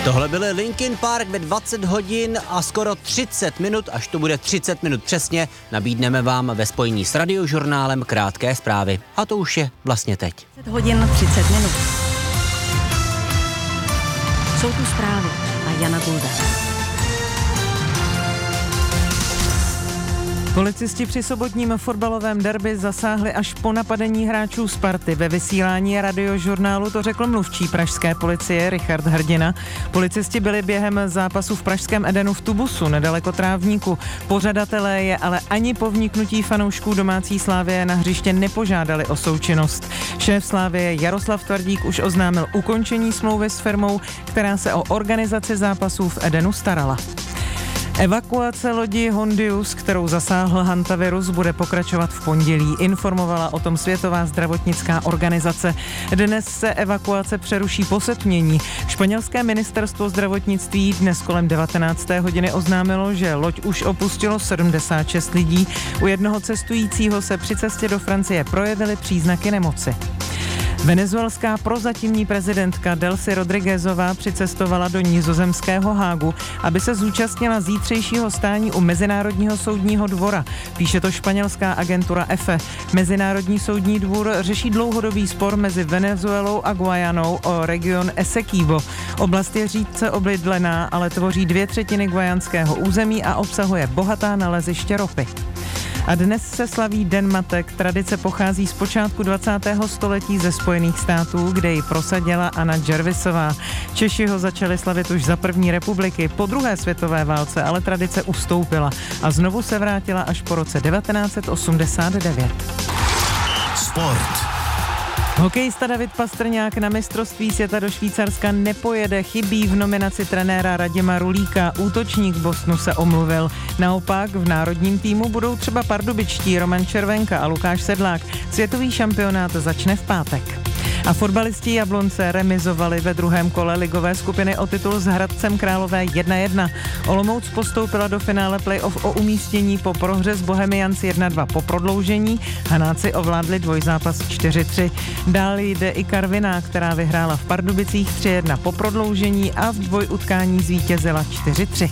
Tohle byly Linkin Park ve 20 hodin a skoro 30 minut, až to bude 30 minut přesně, nabídneme vám ve spojení s Radiožurnálem krátké zprávy. A to už je vlastně teď. 10 hodin 30 minut. Jsou tu zprávy a Jana Gulda. Policisti při sobotním fotbalovém derby zasáhli až po napadení hráčů Sparty. Ve vysílání Radiožurnálu to řekl mluvčí pražské policie Richard Hrdina. Policisti byli během zápasu v pražském Edenu v Tubusu, nedaleko Trávníku. Pořadatelé je ale ani po vniknutí fanoušků domácí Slavie na hřiště nepožádali o součinnost. Šéf Slavie Jaroslav Tvrdík už oznámil ukončení smlouvy s firmou, která se o organizaci zápasů v Edenu starala. Evakuace lodi Hondius, kterou zasáhl hantavirus, bude pokračovat v pondělí, informovala o tom Světová zdravotnická organizace. Dnes se evakuace přeruší po setmění. Španělské ministerstvo zdravotnictví dnes kolem 19. hodiny oznámilo, že loď už opustilo 76 lidí. U jednoho cestujícího se při cestě do Francie projevily příznaky nemoci. Venezuelská prozatímní prezidentka Delcy Rodriguezová přicestovala do nizozemského Hágu, aby se zúčastnila zítřejšího stání u Mezinárodního soudního dvora. Píše to španělská agentura EFE. Mezinárodní soudní dvůr řeší dlouhodobý spor mezi Venezuelou a Guajanou o region Essequibo. Oblast je řídce obydlená, ale tvoří 2/3 guajanského území a obsahuje bohatá naleziště ropy. A dnes se slaví Den matek. Tradice pochází z počátku 20. století ze Spojených států, kde ji prosadila Anna Jervisová. Češi ho začali slavit už za první republiky, po druhé světové válce, ale tradice ustoupila a znovu se vrátila až po roce 1989. Sport. Hokejista David Pastrňák na mistrovství světa do Švýcarska nepojede, chybí v nominaci trenéra Radima Rulíka. Útočník Bostonu se omluvil. Naopak v národním týmu budou třeba pardubičtí Roman Červenka a Lukáš Sedlák. Světový šampionát začne v pátek. A fotbalisti Jablonce remizovali ve druhém kole ligové skupiny o titul s Hradcem Králové 1-1. Olomouc postoupila do finále playoff o umístění po prohře s Bohemians 1-2 po prodloužení. Hanáci ovládli dvojzápas 4-3. Dál jde i Karviná, která vyhrála v Pardubicích 3-1 po prodloužení a v dvojutkání zvítězila 4-3.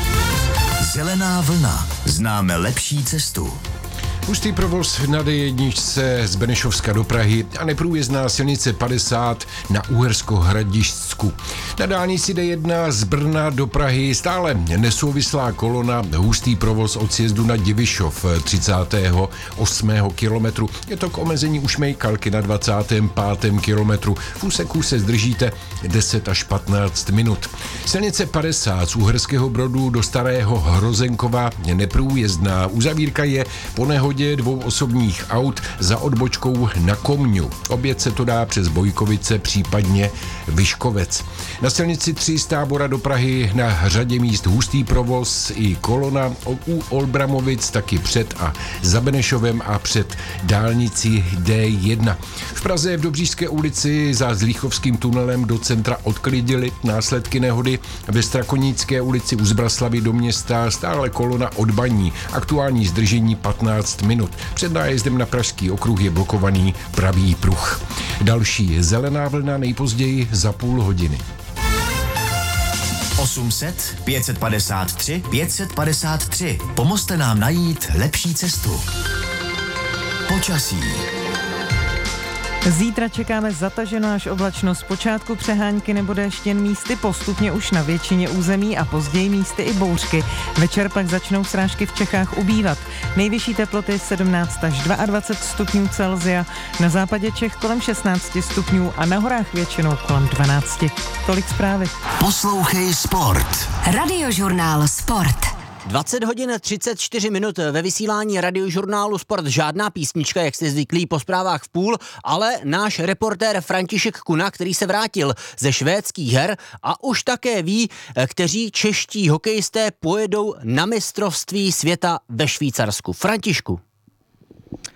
Zelená vlna. Známe lepší cestu. Hustý provoz na D1 z Benešovska do Prahy a neprůjezdná silnice 50 na Uhersko-Hradišťsku. Na dálnici D1 z Brna do Prahy stále nesouvislá kolona, hustý provoz od sjezdu na Divišov 38. kilometru. Je to k omezení Ušmejkalky na 25. kilometru. V úseku se zdržíte 10 až 15 minut. Silnice 50 z Uherského Brodu do Starého Hrozenkova je neprůjezdná. Uzavírka je po nehodě dvou osobních aut za odbočkou na Komňu. Oběd se to dá přes Bojkovice, případně Vyškovec. Na silnici 3 z Tábora do Prahy na řadě míst hustý provoz i kolona u Olbramovic, taky před a za Benešovem a před dálnici D1. V Praze v Dobříšské ulici za Zlíchovským tunelem do centra odklidili následky nehody. Ve Strakonické ulici u Zbraslavy do města stále kolona od Baní. Aktuální zdržení 15 minut. Před nájezdem na Pražský okruh je blokovaný pravý pruh. Další zelená vlna nejpozději za půl hodiny. 800 553 553. Pomozte nám najít lepší cestu. Počasí. Zítra čekáme zataženou až oblačnost, zpočátku přehánky nebo déšť jen místy, postupně už na většině území a později místy i bouřky. Večer pak začnou srážky v Čechách ubývat. Nejvyšší teploty 17 až 22 stupňů Celsia, na západě Čech kolem 16 stupňů a na horách většinou kolem 12. Tolik zprávy. Poslouchej Sport. Radiožurnál Sport. 20 hodin 34 minut ve vysílání Radiožurnálu Sport. Žádná písnička, jak jste zvyklí po zprávách v půl, ale náš reportér František Kuna, který se vrátil ze švédských her a už také ví, kteří čeští hokejisté pojedou na mistrovství světa ve Švýcarsku. Františku.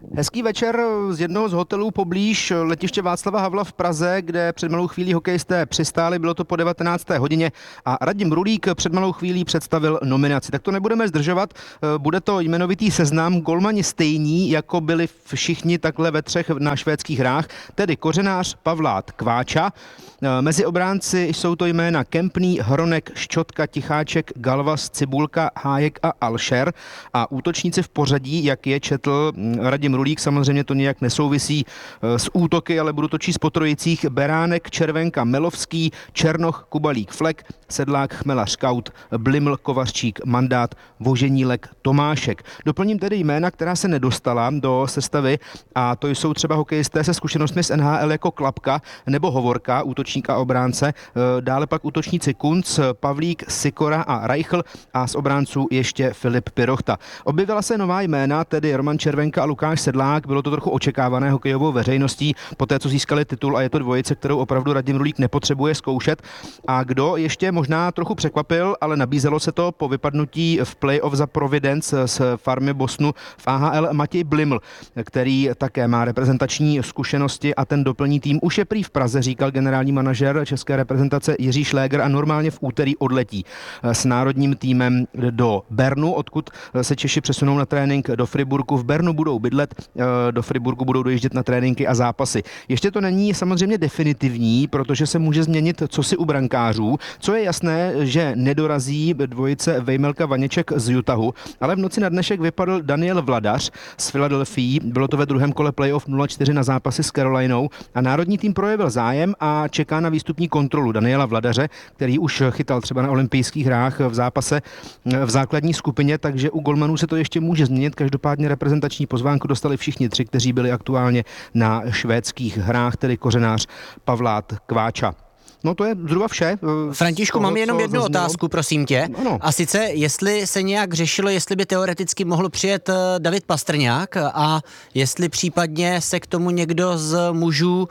Hezký večer z jednoho z hotelů poblíž letiště Václava Havla v Praze, kde před malou chvílí hokejisté přistáli, bylo to po 19. hodině a Radim Rulík před malou chvílí představil nominaci. Tak to nebudeme zdržovat, bude to jmenovitý seznam, golmani stejní, jako byli všichni takhle ve třech na švédských hrách, tedy Kořenář, Pavlát, Kváča. Mezi obránci jsou to jména Kempný, Hronek, Ščotka, Ticháček, Galvas, Cibulka, Hájek a Alšer a útočníci v pořadí, jak je četl Radim Rulík, samozřejmě to nějak nesouvisí s útoky, ale budu to číst po trojicích: Beránek, Červenka, Melovský, Černoch, Kubalík, Flek, Sedlák, Chmelař, Kaut, Bliml, Kovařčík, Mandát, Voženílek, Tomášek. Doplním tedy jména, která se nedostala do sestavy, a to jsou třeba hokejisté se zkušenostmi z NHL jako Klapka nebo Hovorka, útočník a obránce, dále pak útočníci Kunc, Pavlík, Sikora a Reichl a z obránců ještě Filip Pirochta. Objevila se nová jména, tedy Roman Červenka a Lukáš Sedlák, bylo to trochu očekávané hokejovou veřejností, poté co získali titul, a je to dvojice, kterou opravdu Radim Rulík nepotřebuje zkoušet. A kdo ještě možná trochu překvapil, ale nabízelo se to po vypadnutí v playoff za Providence z farmy Bosnu v AHL, Matěj Bliml, který také má reprezentační zkušenosti a ten doplní tým. Už je prý v Praze, říkal generální manažer české reprezentace Jiří Šléger, a normálně v úterý odletí s národním týmem do Bernu, odkud se Češi přesunou na trénink do Friburku. V Bernu budou bydlet, do Friburku budou dojíždět na tréninky a zápasy. Ještě to není samozřejmě definitivní, protože se může změnit cosi u brankářů. Co je jasné, že nedorazí dvojice Vejmelka Vaněček z Utahu, ale v noci na dnešek vypadl Daniel Vladař z Philadelphii. Bylo to ve druhém kole playoff 0-4 na zápasy s Carolinou a národní tým projevil zájem a čeká na výstupní kontrolu Daniela Vladaře, který už chytal třeba na olympijských hrách v zápase v základní skupině, takže u golmanů se to ještě může změnit. Každopádně reprezentační pozvánku dostali všichni tři, kteří byli aktuálně na švédských hrách, tedy Kořenář, Pavlát, Kváča. No to je zhruba vše. Františku, mám jenom jednu otázku, prosím tě. Ano. A sice, jestli se nějak řešilo, jestli by teoreticky mohl přijet David Pastrňák a jestli případně se k tomu někdo z mužů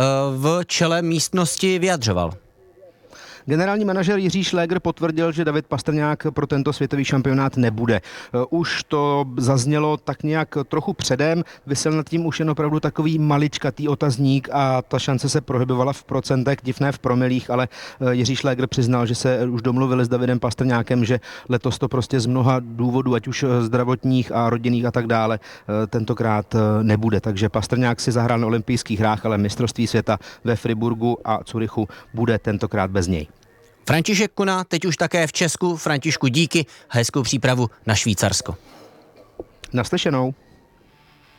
v čele místnosti vyjadřoval. Generální manažer Jiří Šléger potvrdil, že David Pastrňák pro tento světový šampionát nebude. Už to zaznělo tak nějak trochu předem, visel nad tím už jen opravdu takový maličkatý otazník a ta šance se prohybovala v procentech, divné v promilích, ale Jiří Šléger přiznal, že se už domluvili s Davidem Pastrňákem, že letos to prostě z mnoha důvodů, ať už zdravotních a rodinných a tak dále, tentokrát nebude. Takže Pastrňák si zahrál na olympijských hrách, ale mistrovství světa ve Friburgu a Curychu bude tentokrát bez něj. František Kuna, teď už také v Česku. Františku, díky a hezkou přípravu na Švýcarsko. Naslyšenou.